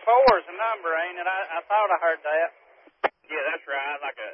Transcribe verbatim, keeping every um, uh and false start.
four is the number, ain't it? I, I thought I heard that. Yeah, that's right. Like a